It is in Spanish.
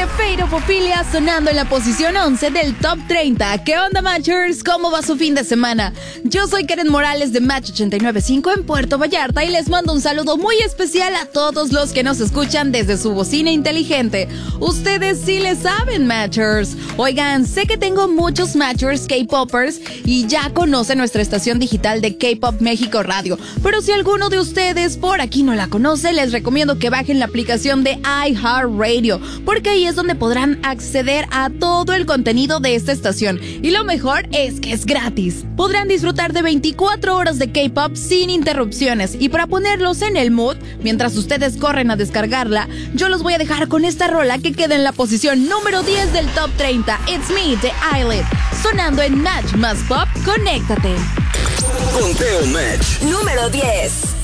Fate of Ophelia sonando en la posición 11 del Top 30. ¿Qué onda, Matchers? ¿Cómo va su fin de semana? Yo soy Karen Morales de Match 895 en Puerto Vallarta y les mando un saludo muy especial a todos los que nos escuchan desde su bocina inteligente. Ustedes sí le saben, Matchers. Oigan, sé que tengo muchos Matchers K-Poppers y ya conocen nuestra estación digital de K-Pop México Radio. Pero si alguno de ustedes por aquí no la conoce, les recomiendo que bajen la aplicación de iHeartRadio, porque ahí es donde podrán acceder a todo el contenido de esta estación. Y lo mejor es que es gratis. Podrán disfrutar de 24 horas de K-Pop sin interrupciones. Y para ponerlos en el mood, mientras ustedes corren a descargarla, yo los voy a dejar con esta rola que queda en la posición número 10 del Top 30. It's Me de Eyelid, sonando en Match Más Pop. Conéctate. Conteo Match número 10.